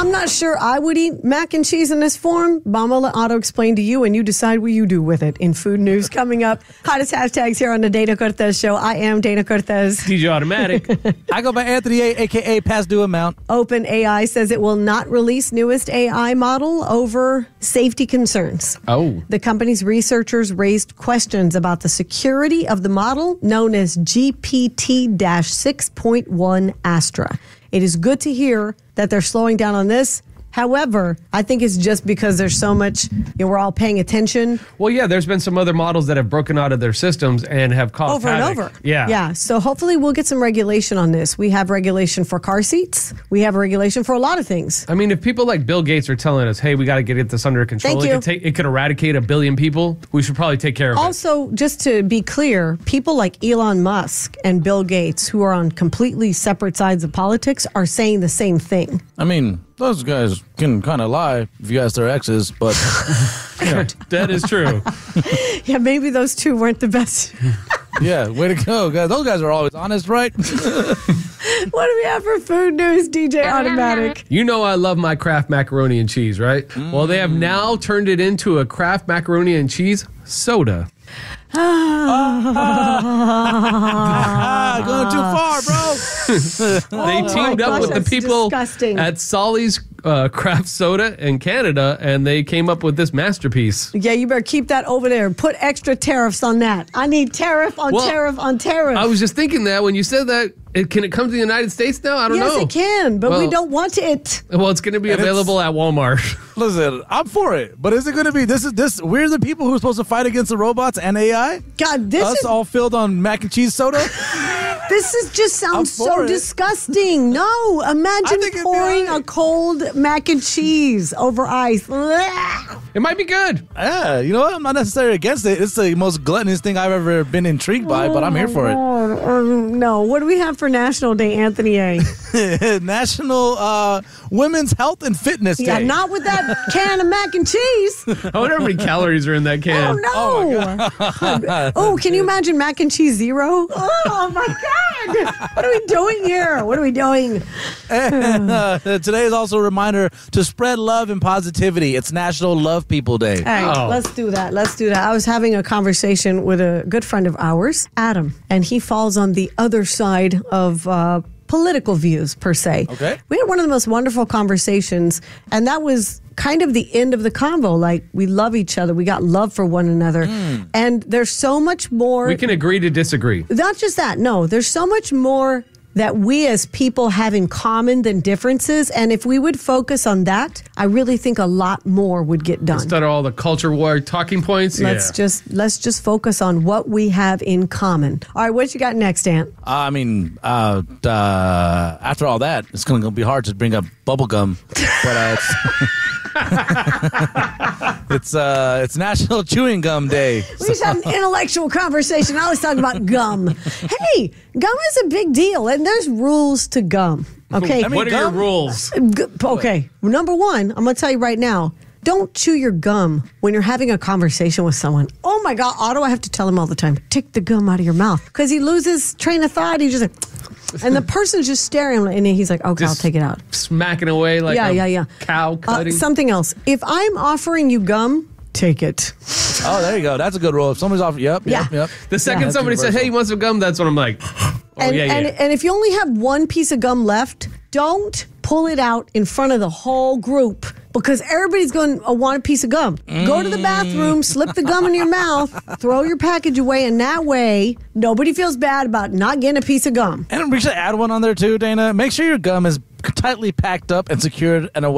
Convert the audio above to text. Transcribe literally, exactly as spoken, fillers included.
I'm not sure I would eat mac and cheese in this form, but I'm going to let Otto explain to you, and you decide what you do with it. In food news coming up, hottest hashtags here on the Dana Cortez Show. I am Dana Cortez. D J Automatic. I go by Anthony A, a k a. Past Due Amount. OpenAI says it will not release newest A I model over safety concerns. Oh. The company's researchers raised questions about the security of the model known as G P T six point one Astra. It is good to hear that they're slowing down on this. However, I think it's just because there's so much, you know, we're all paying attention. Well, yeah, there's been some other models that have broken out of their systems and have caused Over havoc. and over. Yeah. Yeah. So hopefully we'll get some regulation on this. We have regulation for car seats. We have regulation for a lot of things. I mean, if people like Bill Gates are telling us, hey, we got to get this under control, Thank it you. could, take, it could eradicate a billion people, we should probably take care of it. Also, just to be clear, people like Elon Musk and Bill Gates, who are on completely separate sides of politics, are saying the same thing. I mean, those guys can kind of lie if you ask their exes, but Yeah, that is true. Yeah, maybe those two weren't the best. yeah, way to go, guys. Those guys are always honest, right? What do we have for food news, D J Automatic? You know I love my Kraft macaroni and cheese, right? Mm. Well, they have now turned it into a Kraft macaroni and cheese soda. ah, going too far, bro. They Oh teamed my up gosh, with the that's people disgusting. at Solly's uh, Craft Soda in Canada, and they came up with this masterpiece. Yeah, you better keep that over there. Put extra tariffs on that. I need tariff on Well, tariff on tariff. I was just thinking that when you said that, it, can it come to the United States now? I don't yes, know. it can, but we Well- don't want it. Well, it's going to be And available at Walmart. Listen, I'm for it, but is it going to be this? Is this? We're the people who are supposed to fight against the robots and A I. God, this Us is all filled on mac and cheese soda. this is just sounds I'm so for it. disgusting. No, imagine think it'd be pouring all right. a cold mac and cheese over ice. Ugh. It might be good. Yeah, you know what? I'm not necessarily against it. It's the most gluttonous thing I've ever been intrigued by, but I'm here for it. Oh, um, no, what do we have for National Day, Anthony A? National uh, Women's Health and Fitness Day. Yeah, not with that can of mac and cheese. I wonder how many calories are in that can. Oh, no. Oh, can you imagine mac and cheese zero? Oh, my God. What are we doing here? What are we doing? And, uh, today is also a reminder to spread love and positivity. It's National Love People Day. All right, Oh. let's do that. Let's do that. I was having a conversation with a good friend of ours, Adam, and he falls on the other side of uh, political views, per se. Okay. We had one of the most wonderful conversations, and that was kind of the end of the convo. Like, we love each other. We got love for one another. Mm. And there's so much more. We can agree to disagree. Not just that. No, there's so much more that we as people have in common than differences. And if we would focus on that, I really think a lot more would get done. Instead of all the culture war talking points. Let's yeah. just let's just focus on what we have in common. All right, what you got next, Ant? I mean, uh, uh, after all that, it's going to be hard to bring up bubble gum, but uh, it's it's, uh, it's National Chewing Gum Day. We just had an intellectual conversation. I was talking about gum. Hey, gum is a big deal, and there's rules to gum. Okay. I mean, what are your gum- rules? G- Okay. Number one, I'm going to tell you right now. Don't chew your gum when you're having a conversation with someone. Oh my God, Otto, I have to tell him all the time, take the gum out of your mouth. Because he loses train of thought. He's just like, and the person's just staring, and he's like, okay, Just I'll take it out. Smacking away like Yeah, a yeah, yeah. cow Uh, cutting. something else. If I'm offering you gum, take it. Oh, there you go. That's a good rule. If somebody's off, yep, yep, Yeah. yep. the second Yeah. somebody said, hey, you want some gum? That's when I'm like, oh, and, yeah, and, yeah. and if you only have one piece of gum left, don't pull it out in front of the whole group because everybody's going to want a piece of gum. Go to the bathroom, slip the gum in your mouth, throw your package away, and that way nobody feels bad about not getting a piece of gum. And we should add one on there too, Dana. Make sure your gum is tightly packed up and secured in a